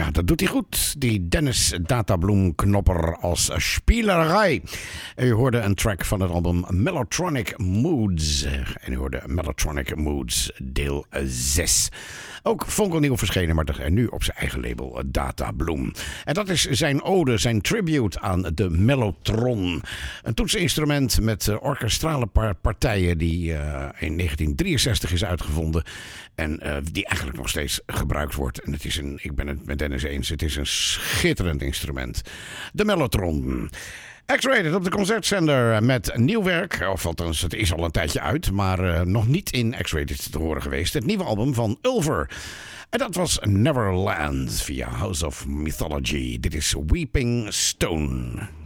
Ja, dat doet hij goed. Die Dennis Databloem Knopper als spielerij. U hoorde een track van het album Mellotronic Moods. En u hoorde Mellotronic Moods deel 6. Ook fonkelnieuw verschenen, maar nu op zijn eigen label Databloem. En dat is zijn ode, zijn tribute aan de mellotron. Een toetseninstrument met orkestrale partijen die in 1963 is uitgevonden. En die eigenlijk nog steeds gebruikt wordt. En het is ik ben het met Dennis eens, het is een schitterend instrument. De mellotron. X-Rated op de concertzender met nieuw werk. Of althans, het is al een tijdje uit, maar nog niet in X-Rated te horen geweest. Het nieuwe album van Ulver. En dat was Neverland via House of Mythology. Dit is Weeping Stone.